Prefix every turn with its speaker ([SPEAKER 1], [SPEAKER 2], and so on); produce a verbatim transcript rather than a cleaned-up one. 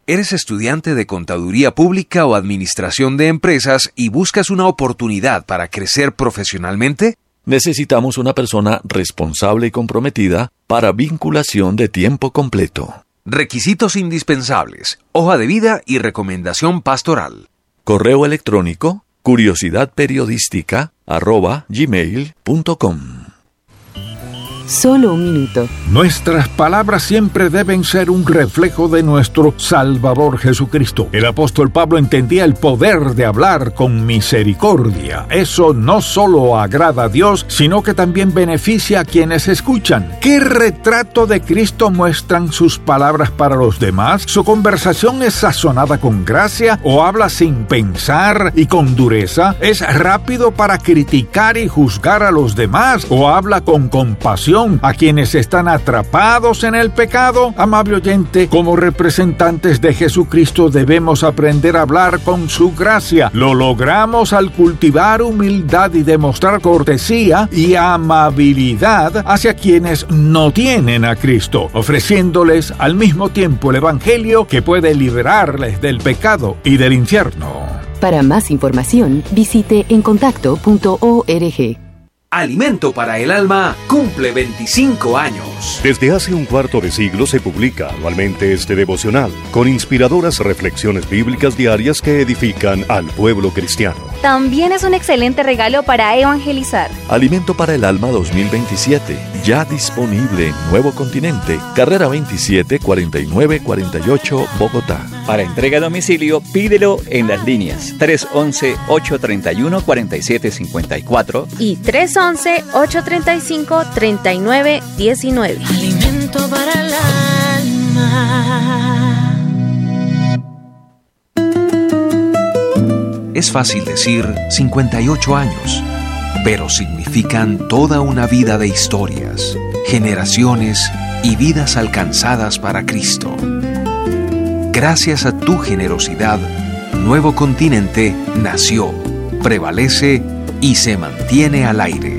[SPEAKER 1] ¿Eres estudiante de Contaduría Pública o Administración de Empresas y buscas una oportunidad para crecer profesionalmente?
[SPEAKER 2] Necesitamos una persona responsable y comprometida para vinculación de tiempo completo.
[SPEAKER 1] Requisitos indispensables: hoja de vida y recomendación pastoral.
[SPEAKER 2] Correo electrónico curiosidadperiodística arroba gmail punto com.
[SPEAKER 3] Solo un minuto.
[SPEAKER 4] Nuestras palabras siempre deben ser un reflejo de nuestro Salvador Jesucristo. El apóstol Pablo entendía el poder de hablar con misericordia. Eso no solo agrada a Dios, sino que también beneficia a quienes escuchan. ¿Qué retrato de Cristo muestran sus palabras para los demás? ¿Su conversación es sazonada con gracia o habla sin pensar y con dureza? ¿Es rápido para criticar y juzgar a los demás o habla con compasión a quienes están atrapados en el pecado? Amable oyente, como representantes de Jesucristo debemos aprender a hablar con su gracia. Lo logramos al cultivar humildad y demostrar cortesía y amabilidad hacia quienes no tienen a Cristo, ofreciéndoles al mismo tiempo el Evangelio que puede liberarles del pecado y del infierno.
[SPEAKER 3] Para más información, visite encontacto punto org.
[SPEAKER 1] Alimento para el Alma cumple veinticinco años.
[SPEAKER 5] Desde hace un cuarto de siglo se publica anualmente este devocional, con inspiradoras reflexiones bíblicas diarias que edifican al pueblo cristiano.
[SPEAKER 6] También es un excelente regalo para evangelizar.
[SPEAKER 2] Alimento para el Alma dos mil veintisiete, ya disponible en Nuevo Continente, carrera veintisiete cuarenta y nueve cuarenta y ocho, Bogotá.
[SPEAKER 7] Para entrega a domicilio, pídelo en las líneas tres once, ocho treinta y uno, cuarenta y siete cincuenta y cuatro
[SPEAKER 6] y tres once, ocho treinta y cinco, treinta y nueve diecinueve.
[SPEAKER 8] Alimento para el alma.
[SPEAKER 1] Es fácil decir cincuenta y ocho años, pero significan toda una vida de historias, generaciones y vidas alcanzadas para Cristo. Gracias a tu generosidad, Nuevo Continente nació, prevalece y se mantiene al aire.